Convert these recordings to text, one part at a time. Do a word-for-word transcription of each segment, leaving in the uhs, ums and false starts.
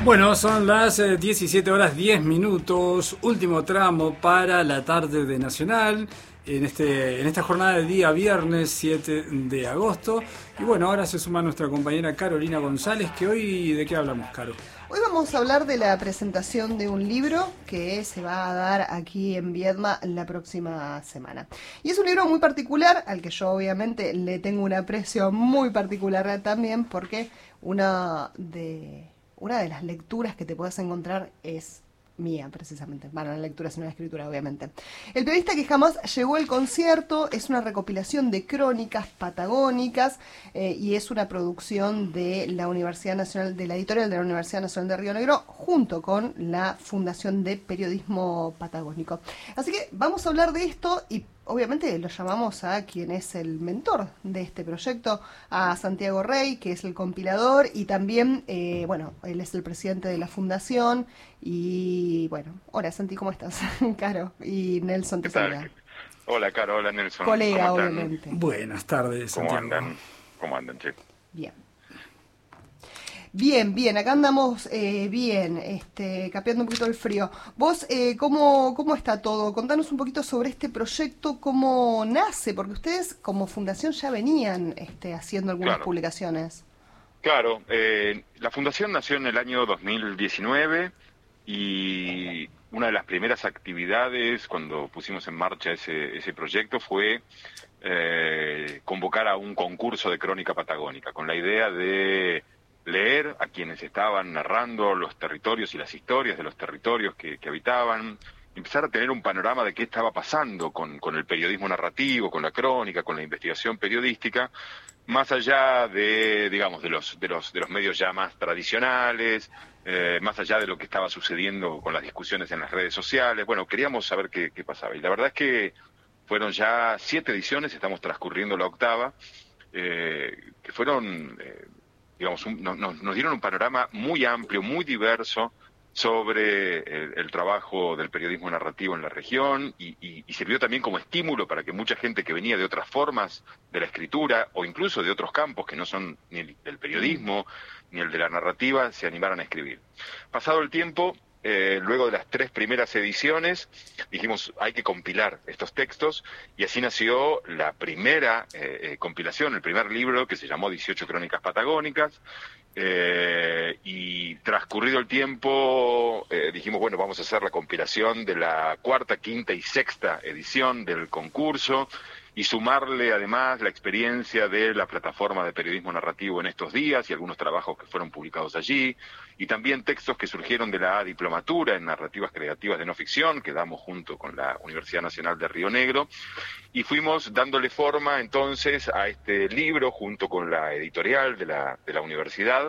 Bueno, son las eh, diecisiete horas diez minutos, último tramo para la tarde de Nacional, en, este, en esta jornada de día viernes siete de agosto. Y bueno, ahora se suma nuestra compañera Carolina González, que hoy, ¿de qué hablamos, Caro? Hoy vamos a hablar de la presentación de un libro que se va a dar aquí en Viedma la próxima semana. Y es un libro muy particular, al que yo obviamente le tengo un aprecio muy particular también, porque una de... Una de las lecturas que te puedes encontrar es mía, precisamente. Bueno, la lectura es una escritura, obviamente. El periodista que jamás llegó al concierto es una recopilación de crónicas patagónicas eh, y es una producción de la Universidad Nacional, de la editorial de la Universidad Nacional de Río Negro, junto con la Fundación de Periodismo Patagónico. Así que vamos a hablar de esto y obviamente lo llamamos a quien es el mentor de este proyecto, a Santiago Rey, que es el compilador, y también, eh, bueno, él es el presidente de la fundación. Y bueno, hola Santi, ¿cómo estás? Caro y Nelson te saluda. Hola Caro, hola Nelson. Colega, obviamente. Buenas tardes, Santiago. ¿Cómo andan? ¿Cómo andan, che? Bien. Bien, bien, acá andamos eh, bien, este, capeando un poquito el frío. Vos, eh, ¿cómo, ¿cómo está todo? Contanos un poquito sobre este proyecto, cómo nace, porque ustedes como fundación ya venían este, haciendo algunas Claro. publicaciones. Claro, eh, la fundación nació en el año dos mil diecinueve y una de las primeras actividades cuando pusimos en marcha ese, ese proyecto fue eh, convocar a un concurso de crónica patagónica, con la idea de leer a quienes estaban narrando los territorios y las historias de los territorios que, que habitaban, empezar a tener un panorama de qué estaba pasando con, con el periodismo narrativo, con la crónica, con la investigación periodística, más allá de, digamos, de los, de los, de los medios ya más tradicionales, eh, más allá de lo que estaba sucediendo con las discusiones en las redes sociales. Bueno, queríamos saber qué, qué pasaba. Y la verdad es que fueron ya siete ediciones, estamos transcurriendo la octava, eh, que fueron... Eh, digamos, un, nos, nos dieron un panorama muy amplio, muy diverso sobre el, el trabajo del periodismo narrativo en la región y, y, y sirvió también como estímulo para que mucha gente que venía de otras formas de la escritura o incluso de otros campos que no son ni el del periodismo ni el de la narrativa se animaran a escribir. Pasado el tiempo, eh, luego de las tres primeras ediciones, dijimos hay que compilar estos textos y así nació la primera eh, eh, compilación, el primer libro que se llamó dieciocho Crónicas Patagónicas. Eh, y transcurrido el tiempo eh, dijimos, bueno, vamos a hacer la compilación de la cuarta, quinta y sexta edición del concurso y sumarle además la experiencia de la plataforma de periodismo narrativo en estos días y algunos trabajos que fueron publicados allí y también textos que surgieron de la diplomatura en narrativas creativas de no ficción que damos junto con la Universidad Nacional de Río Negro y fuimos dándole forma entonces a este libro junto con la editorial de la, de la universidad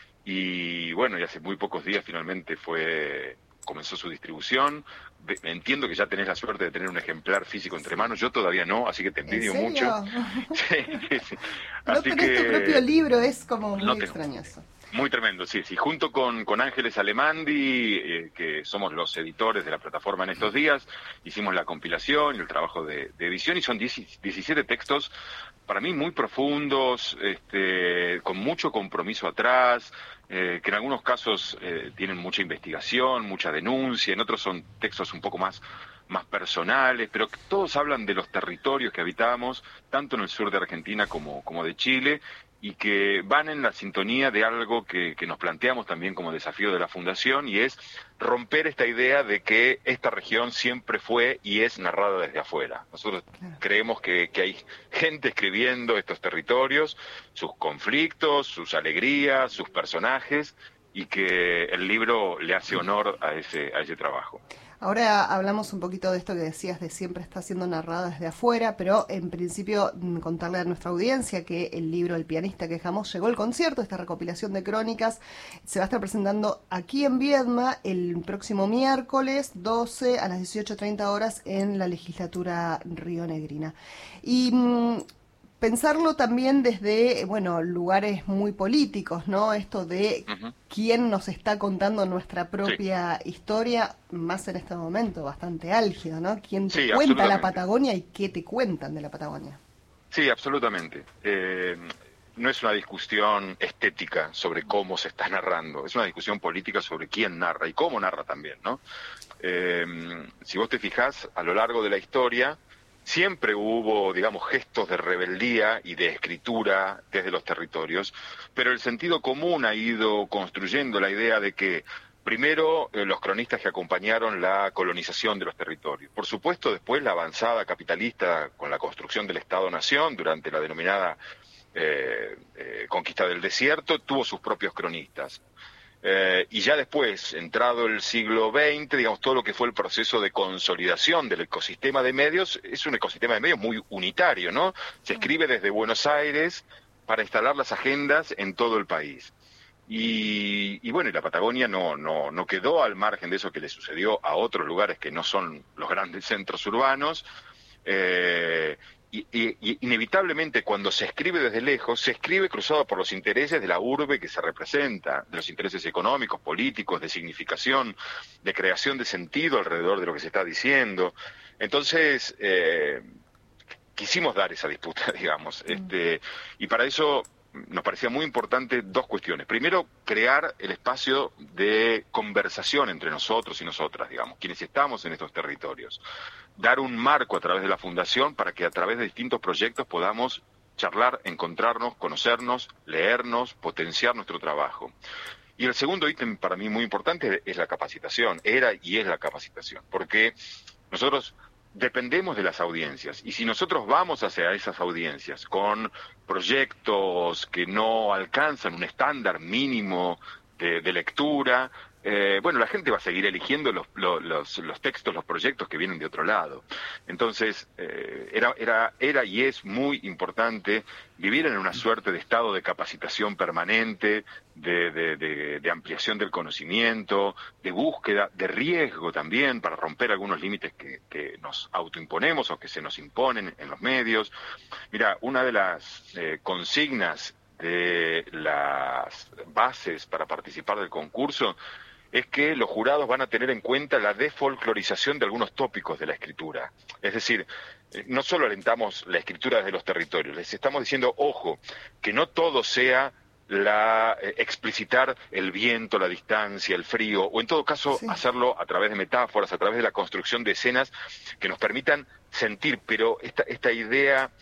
y bueno, y hace muy pocos días finalmente fue... comenzó su distribución. Entiendo que ya tenés la suerte de tener un ejemplar físico entre manos, yo todavía no, así que te envidio ¿En serio? mucho. Sí, sí. No Así tenés que... tu propio libro, es como muy no tengo. extraño eso. Muy tremendo, sí, sí. Junto con, con Ángeles Alemandi, eh, que somos los editores de la plataforma en estos días, hicimos la compilación y el trabajo de, de edición y son diecisiete textos para mí muy profundos, este, con mucho compromiso atrás, eh, que en algunos casos eh, tienen mucha investigación, mucha denuncia, en otros son textos un poco más más personales, pero que todos hablan de los territorios que habitamos, tanto en el sur de Argentina como, como de Chile, y que van en la sintonía de algo que, que nos planteamos también como desafío de la Fundación, y es romper esta idea de que esta región siempre fue y es narrada desde afuera. Nosotros claro. creemos que, que hay gente escribiendo estos territorios, sus conflictos, sus alegrías, sus personajes, y que el libro le hace honor a ese, a ese trabajo. Ahora hablamos un poquito de esto que decías de siempre está siendo narrada desde afuera, pero en principio contarle a nuestra audiencia que el libro El pianista que jamás llegó al concierto, esta recopilación de crónicas, se va a estar presentando aquí en Viedma el próximo miércoles doce a las dieciocho treinta horas en la legislatura rionegrina. Y... Mmm, pensarlo también desde, bueno, lugares muy políticos, ¿no? Esto de uh-huh. quién nos está contando nuestra propia sí. historia, más en este momento, bastante álgido, ¿no? ¿Quién te sí, cuenta la Patagonia y qué te cuentan de la Patagonia? Sí, absolutamente. Eh, no es una discusión estética sobre cómo se está narrando, es una discusión política sobre quién narra y cómo narra también, ¿no? Eh, si vos te fijás, a lo largo de la historia, siempre hubo, digamos, gestos de rebeldía y de escritura desde los territorios, pero el sentido común ha ido construyendo la idea de que primero, eh, los cronistas que acompañaron la colonización de los territorios. Por supuesto, después la avanzada capitalista con la construcción del Estado-Nación durante la denominada eh, eh, conquista del desierto, tuvo sus propios cronistas. Eh, y ya después, entrado el siglo veinte, digamos, todo lo que fue el proceso de consolidación del ecosistema de medios, es un ecosistema de medios muy unitario, ¿no? Se escribe desde Buenos Aires para instalar las agendas en todo el país. Y, y bueno, y la Patagonia no, no, no quedó al margen de eso que le sucedió a otros lugares que no son los grandes centros urbanos. Eh, y, y, y inevitablemente cuando se escribe desde lejos, se escribe cruzado por los intereses de la urbe que se representa, de los intereses económicos, políticos, de significación, de creación de sentido alrededor de lo que se está diciendo. Entonces, eh, quisimos dar esa disputa, digamos, mm. este, y para eso nos parecía muy importante dos cuestiones. Primero, crear el espacio de conversación entre nosotros y nosotras, digamos, quienes estamos en estos territorios. Dar un marco a través de la Fundación para que a través de distintos proyectos podamos charlar, encontrarnos, conocernos, leernos, potenciar nuestro trabajo. Y el segundo ítem para mí muy importante es la capacitación, era y es la capacitación, porque nosotros dependemos de las audiencias, y si nosotros vamos hacia esas audiencias con proyectos que no alcanzan un estándar mínimo de, de lectura, eh, bueno, la gente va a seguir eligiendo los, los, los textos, los proyectos que vienen de otro lado. Entonces, eh, era, era, era y es muy importante vivir en una suerte de estado de capacitación permanente, de, de, de, de ampliación del conocimiento, de búsqueda, de riesgo también, para romper algunos límites que, que nos autoimponemos o que se nos imponen en los medios. Mira, una de las eh, consignas de las bases para participar del concurso es que los jurados van a tener en cuenta la desfolclorización de algunos tópicos de la escritura. Es decir, no solo alentamos la escritura desde los territorios, les estamos diciendo, ojo, que no todo sea la eh, explicitar el viento, la distancia, el frío, o en todo caso sí. hacerlo a través de metáforas, a través de la construcción de escenas que nos permitan sentir, pero esta, esta idea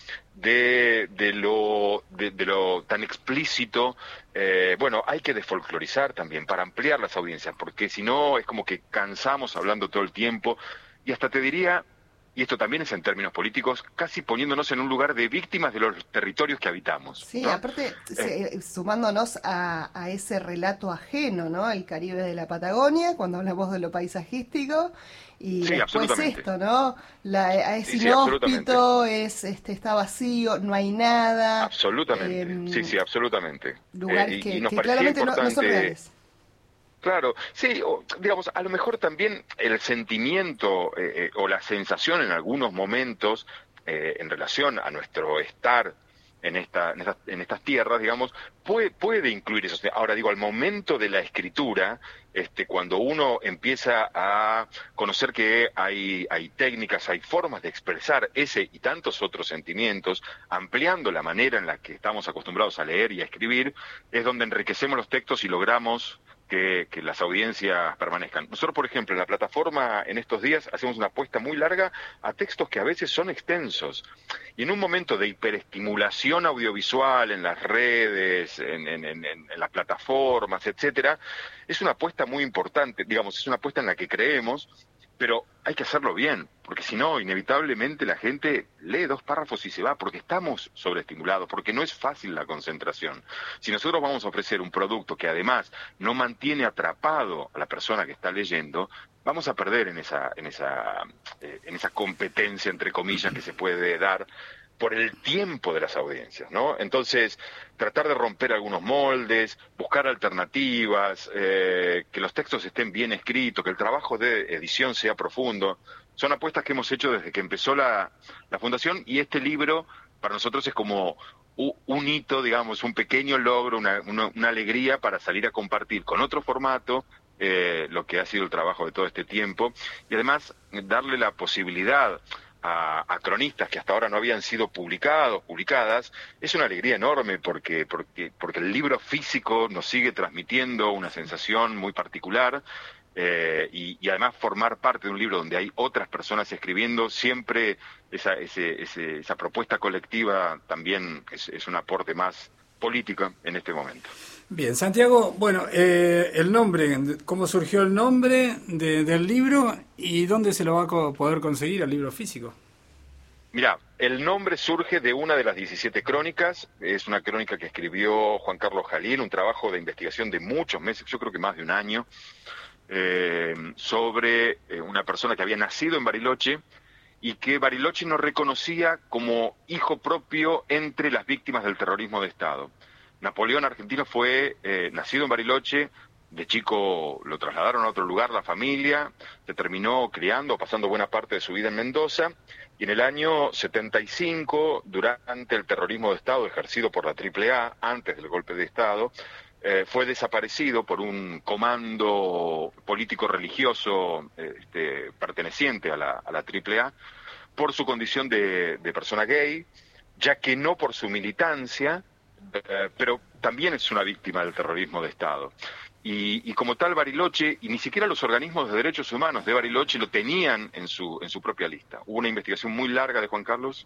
de, de, lo, de, de lo tan explícito, eh, bueno, hay que desfolclorizar también para ampliar las audiencias, porque si no es como que cansamos hablando todo el tiempo, y hasta te diría, y esto también es en términos políticos, casi poniéndonos en un lugar de víctimas de los territorios que habitamos. Sí, ¿no? aparte, eh. se, sumándonos a, a ese relato ajeno, ¿no? El Caribe de la Patagonia, cuando hablamos de lo paisajístico, y sí, después esto, ¿no? La, es sí, inhóspito, sí, es, este, está vacío, no hay nada. Absolutamente, eh, sí, sí, absolutamente. Lugares eh, que, y nos que parecía claramente importante... no, no son reales. Claro, sí, o, digamos, a lo mejor también el sentimiento eh, eh, o la sensación en algunos momentos eh, en relación a nuestro estar en, esta, en, estas, en estas tierras, digamos, puede, puede incluir eso. Ahora digo, al momento de la escritura, este, cuando uno empieza a conocer que hay, hay técnicas, hay formas de expresar ese y tantos otros sentimientos, ampliando la manera en la que estamos acostumbrados a leer y a escribir, es donde enriquecemos los textos y logramos Que, que las audiencias permanezcan. Nosotros, por ejemplo, en la plataforma en estos días hacemos una apuesta muy larga a textos que a veces son extensos. Y en un momento de hiperestimulación audiovisual en las redes, en, en, en, en las plataformas, etcétera, es una apuesta muy importante, digamos, es una apuesta en la que creemos, pero hay que hacerlo bien, porque si no, inevitablemente la gente lee dos párrafos y se va, porque estamos sobreestimulados, porque no es fácil la concentración. Si nosotros vamos a ofrecer un producto que además no mantiene atrapado a la persona que está leyendo, vamos a perder en esa, en esa, eh, en esa competencia, entre comillas, que se puede dar por el tiempo de las audiencias, ¿no? Entonces, tratar de romper algunos moldes, buscar alternativas, eh, que los textos estén bien escritos, que el trabajo de edición sea profundo, son apuestas que hemos hecho desde que empezó la, la Fundación, y este libro para nosotros es como un, un hito, digamos, un pequeño logro, una, una, una alegría para salir a compartir con otro formato eh, lo que ha sido el trabajo de todo este tiempo, y además darle la posibilidad a, a cronistas que hasta ahora no habían sido publicados, publicadas, es una alegría enorme porque, porque, porque el libro físico nos sigue transmitiendo una sensación muy particular. Eh, y, y además formar parte de un libro donde hay otras personas escribiendo, siempre esa, ese, ese, esa propuesta colectiva también es, es un aporte más político en este momento. Bien, Santiago, bueno, eh, el nombre, ¿cómo surgió el nombre de, del libro y dónde se lo va a poder conseguir el libro físico? Mirá, el nombre surge de una de las diecisiete crónicas, es una crónica que escribió Juan Carlos Jalil, un trabajo de investigación de muchos meses, yo creo que más de un año, Eh, sobre eh, una persona que había nacido en Bariloche y que Bariloche no reconocía como hijo propio entre las víctimas del terrorismo de Estado. Napoleón argentino fue eh, nacido en Bariloche, de chico lo trasladaron a otro lugar, la familia, se terminó criando, pasando buena parte de su vida en Mendoza, y en el año setenta y cinco, durante el terrorismo de Estado ejercido por la triple A, antes del golpe de Estado, Eh, fue desaparecido por un comando político-religioso este, perteneciente a la, a la triple A por su condición de, de persona gay, ya que no por su militancia, eh, pero también es una víctima del terrorismo de Estado. Y, y como tal Bariloche, y ni siquiera los organismos de derechos humanos de Bariloche lo tenían en su, en su propia lista. Hubo una investigación muy larga de Juan Carlos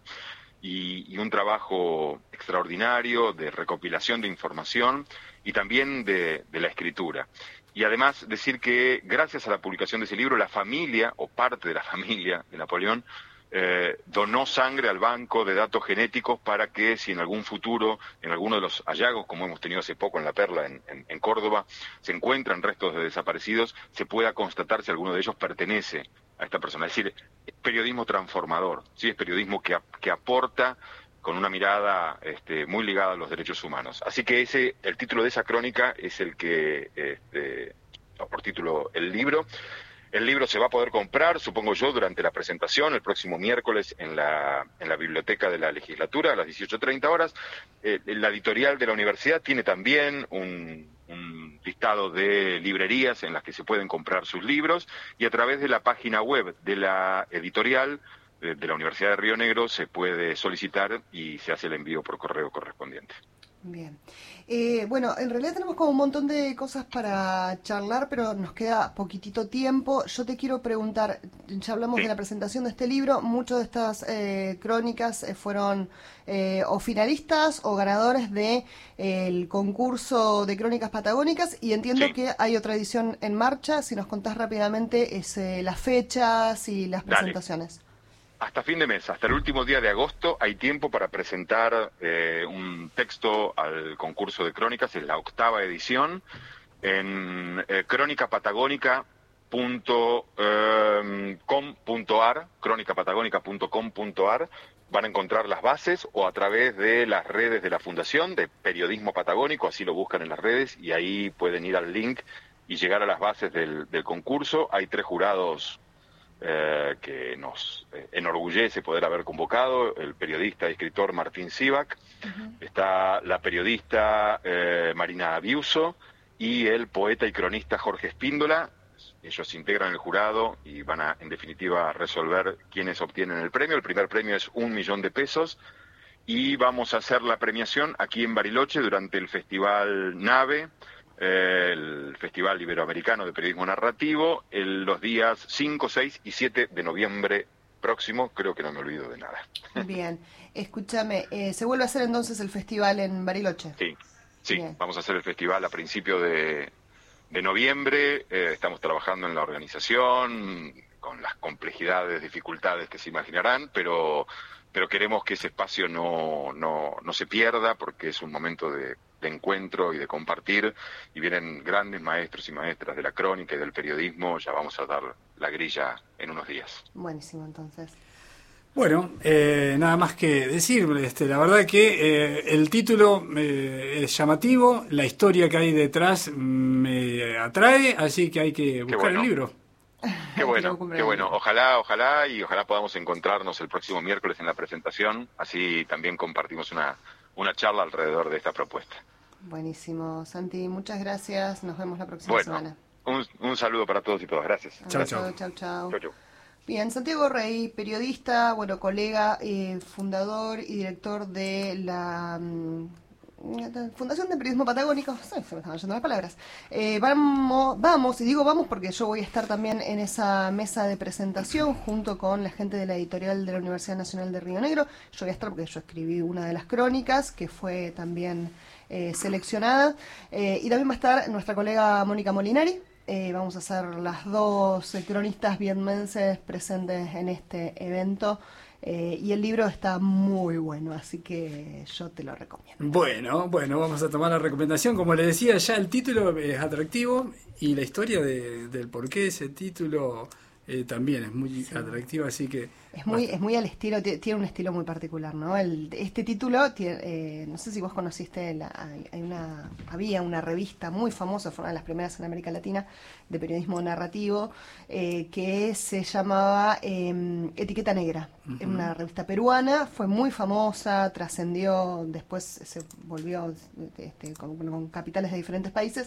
y, y un trabajo extraordinario de recopilación de información y también de, de la escritura. Y además decir que gracias a la publicación de ese libro, la familia, o parte de la familia de Napoleón, eh, donó sangre al banco de datos genéticos para que si en algún futuro, en alguno de los hallazgos, como hemos tenido hace poco en La Perla, en, en, en Córdoba, se encuentran restos de desaparecidos, se pueda constatar si alguno de ellos pertenece a esta persona. Es decir, es periodismo transformador, ¿sí? Es periodismo que, que aporta con una mirada este, muy ligada a los derechos humanos. Así que ese, el título de esa crónica es el que, este, por título, el libro. El libro se va a poder comprar, supongo yo, durante la presentación, el próximo miércoles en la, en la biblioteca de la legislatura, a las dieciocho treinta horas. Eh, la editorial de la universidad tiene también un, un listado de librerías en las que se pueden comprar sus libros, y a través de la página web de la editorial de la Universidad de Río Negro se puede solicitar y se hace el envío por correo correspondiente. Bien. Eh, bueno, en realidad tenemos como un montón de cosas para charlar, pero nos queda poquitito tiempo. Yo te quiero preguntar, ya hablamos sí. de la presentación de este libro, muchas de estas eh, crónicas eh, fueron eh, o finalistas o ganadores de eh, el concurso de crónicas patagónicas, y entiendo sí. que hay otra edición en marcha. Si nos contás rápidamente es, eh, las fechas y las Dale. presentaciones. Hasta fin de mes, hasta el último día de agosto, hay tiempo para presentar eh, un texto al concurso de crónicas, es la octava edición, en eh, crónica patagónica punto com punto ar, crónica patagónica punto com punto ar, van a encontrar las bases, o a través de las redes de la Fundación de Periodismo Patagónico, así lo buscan en las redes, y ahí pueden ir al link y llegar a las bases del, del concurso. Hay tres jurados Eh, que nos eh, enorgullece poder haber convocado: el periodista y escritor Martín Sivak, uh-huh. está la periodista eh, Marina Abiuso y el poeta y cronista Jorge Espíndola. Ellos integran el jurado y van a, en definitiva, resolver quiénes obtienen el premio. El primer premio es un millón de pesos, y vamos a hacer la premiación aquí en Bariloche durante el Festival Nave, el Festival Iberoamericano de Periodismo Narrativo, el, los días cinco, seis y siete de noviembre próximo. Creo que no me olvido de nada. Bien, escúchame, eh, ¿se vuelve a hacer entonces el festival en Bariloche? Sí, sí, Bien. Vamos a hacer el festival a principio de, de noviembre. Eh, estamos trabajando en la organización, con las complejidades, dificultades que se imaginarán, pero, pero queremos que ese espacio no, no, no se pierda, porque es un momento de de encuentro y de compartir, y vienen grandes maestros y maestras de la crónica y del periodismo. Ya vamos a dar la grilla en unos días. Buenísimo, entonces. Bueno, eh, nada más que decir, este, la verdad que eh, el título eh, es llamativo, la historia que hay detrás me atrae, así que hay que buscar bueno. el libro. Qué bueno, qué bueno. Ojalá, ojalá, y ojalá podamos encontrarnos el próximo miércoles en la presentación, así también compartimos una, una charla alrededor de esta propuesta. Buenísimo, Santi, muchas gracias. Nos vemos la próxima bueno, semana. Un, un saludo para todos y todas. Gracias. Chao, chao. Chao, chao. Chau, chau. Bien, Santiago Rey, periodista, bueno, colega, eh, fundador y director de la mm, Fundación de Periodismo Patagónico. Se me están yendo las palabras. Eh, vamos, vamos, y digo vamos porque yo voy a estar también en esa mesa de presentación junto con la gente de la editorial de la Universidad Nacional de Río Negro. Yo voy a estar porque yo escribí una de las crónicas que fue también eh, seleccionada. Eh, y también va a estar nuestra colega Mónica Molinari. Eh, vamos a ser las dos eh, cronistas vietmenses presentes en este evento. Eh, y el libro está muy bueno, así que yo te lo recomiendo. Bueno, bueno, vamos a tomar la recomendación. Como le decía, ya el título es atractivo y la historia de, del por qué ese título eh, también es muy sí. atractiva, así que... Es muy, es muy al estilo, tiene un estilo muy particular, ¿no? El, este título, tiene, eh, no sé si vos conociste, la, hay una, había una revista muy famosa, fue una de las primeras en América Latina, de periodismo narrativo, eh, que se llamaba eh, Etiqueta Negra. Uh-huh. Una revista peruana, fue muy famosa, trascendió, después se volvió este, con, con capitales de diferentes países,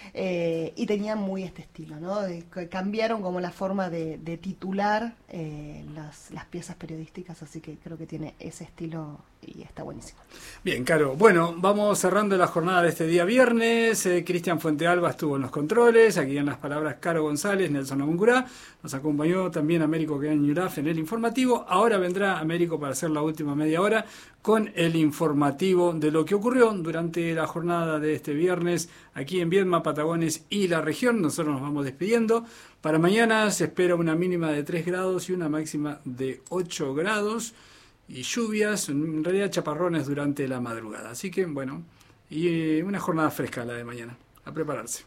eh, y tenía muy este estilo, ¿no? De, cambiaron como la forma de, de titular eh, las las piezas periodísticas, así que creo que tiene ese estilo y está buenísimo. Bien, Caro. Bueno, vamos cerrando la jornada de este día viernes. Eh, Cristian Fuentealba estuvo en los controles, aquí en las palabras Caro González, Nelson Amungurá. Nos acompañó también Américo Quedañuraf en el informativo. Ahora vendrá Américo para hacer la última media hora con el informativo de lo que ocurrió durante la jornada de este viernes aquí en Viedma, Patagones y la región. Nosotros nos vamos despidiendo. Para mañana se espera una mínima de tres grados y una máxima de ocho grados y lluvias, en realidad chaparrones durante la madrugada. Así que, bueno, y una jornada fresca la de mañana. A prepararse.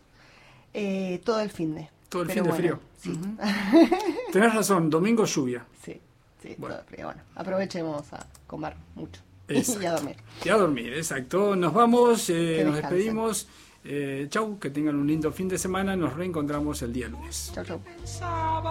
Eh, todo el fin de. Todo el fin de bueno, frío. Sí. Uh-huh. Tenés razón, domingo lluvia. Sí, sí, bueno. todo frío. Bueno, aprovechemos a comer mucho. Exacto. Y a dormir. Y a dormir, exacto. Nos vamos, eh, nos descansen. despedimos. Eh, chau, que tengan un lindo fin de semana. Nos reencontramos el día lunes. Chau, chau.